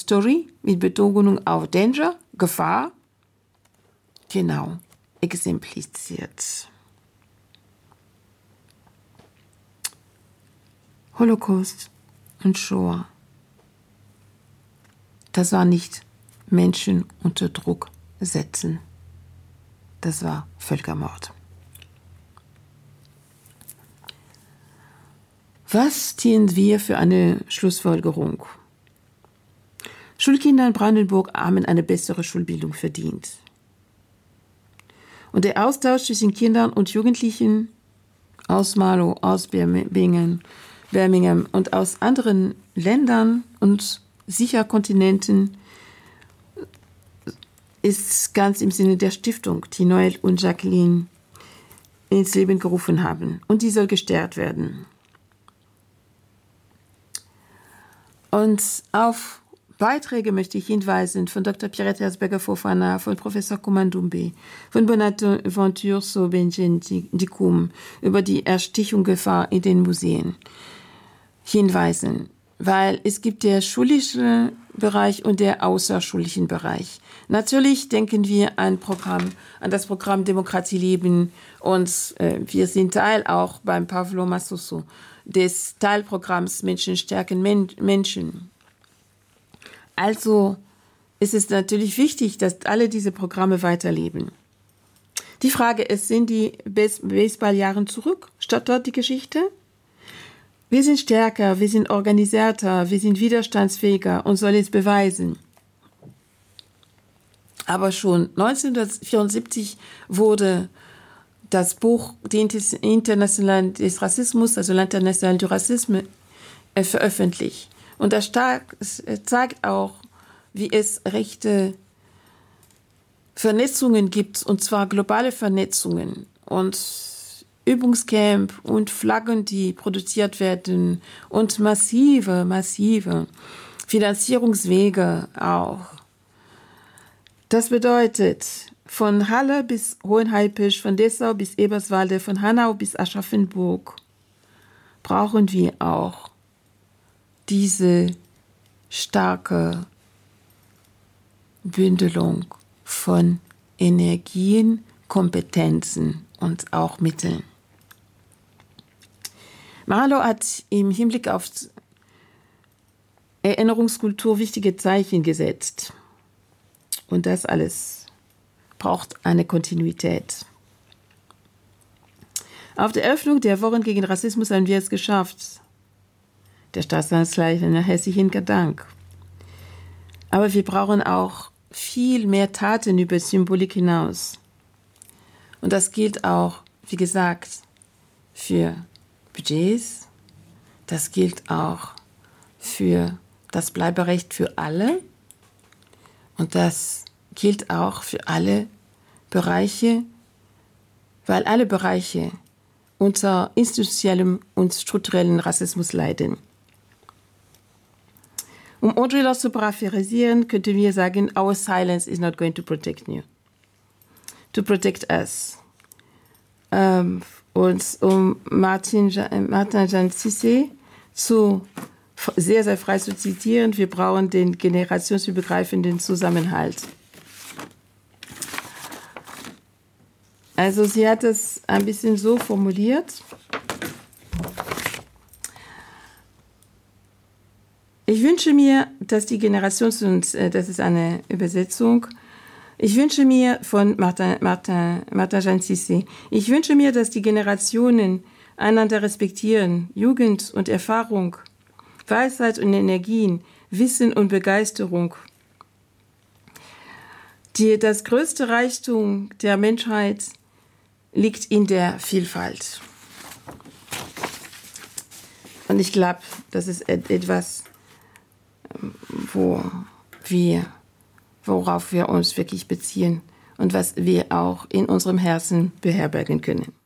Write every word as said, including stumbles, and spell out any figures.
Story mit Betonung auf Danger, Gefahr, genau, exemplifiziert. Holocaust und Shoah. Das war nicht Menschen unter Druck setzen. Das war Völkermord. Was ziehen wir für eine Schlussfolgerung? Schulkinder in Brandenburg haben eine bessere Schulbildung verdient. Und der Austausch zwischen Kindern und Jugendlichen aus Marlow, aus Birmingham, Birmingham und aus anderen Ländern und sicher Kontinenten ist ganz im Sinne der Stiftung, die Noel und Jacqueline ins Leben gerufen haben. Und die soll gestärkt werden. Und auf Beiträge möchte ich hinweisen von Doktor Pierrette Herzberger-Fofana, von Professor Komandumbe, von Bonaventure Sobenjen-Dikum über die Erstichungsgefahr in den Museen hinweisen. Weil es gibt der schulische Bereich und der außerschulichen Bereich. Natürlich denken wir an, Programm, an das Programm Demokratie leben und äh, wir sind Teil auch beim Pavlo Massoso des Teilprogramms Menschen stärken Men- Menschen. Also ist es natürlich wichtig, dass alle diese Programme weiterleben. Die Frage ist, sind die Bas- Baseballjahren zurück? Statt dort die Geschichte? Wir sind stärker, wir sind organisierter, wir sind widerstandsfähiger und sollen es beweisen. Aber schon neunzehnhundertvierundsiebzig wurde das Buch Die Internationalen des Rassismus, also l'International du Racisme, äh, veröffentlicht. Und das stark, zeigt auch, wie es rechte Vernetzungen gibt, und zwar globale Vernetzungen und Übungscamp und Flaggen, die produziert werden und massive, massive Finanzierungswege auch. Das bedeutet, von Halle bis Hohenhaipel, von Dessau bis Eberswalde, von Hanau bis Aschaffenburg brauchen wir auch diese starke Bündelung von Energien, Kompetenzen und auch Mitteln. Marlow hat im Hinblick auf Erinnerungskultur wichtige Zeichen gesetzt. Und das alles braucht eine Kontinuität. Auf der Eröffnung der Wochen gegen Rassismus haben wir es geschafft. Der Staatskanzlei herzlichen Dank. Aber wir brauchen auch viel mehr Taten über Symbolik hinaus. Und das gilt auch, wie gesagt, für Budgets. Das gilt auch für das Bleiberecht für alle. Und das gilt auch für alle Bereiche, weil alle Bereiche unter institutionellem und strukturellem Rassismus leiden. Um Audre Lorde zu paraphrasieren, könnten wir sagen, our silence is not going to protect you. To protect us. Ähm, und um Martin, Martin Jean Cissé zu sehr, sehr frei zu zitieren, wir brauchen den generationsübergreifenden Zusammenhalt. Also sie hat es ein bisschen so formuliert. Ich wünsche mir, dass die Generations- und äh, das ist eine Übersetzung, ich wünsche mir von Martin, Martin, Martin Jean Cissé, ich wünsche mir, dass die Generationen einander respektieren, Jugend und Erfahrung, Weisheit und Energien, Wissen und Begeisterung. Die, das größte Reichtum der Menschheit liegt in der Vielfalt. Und ich glaube, das ist etwas, wo wir, worauf wir uns wirklich beziehen und was wir auch in unserem Herzen beherbergen können.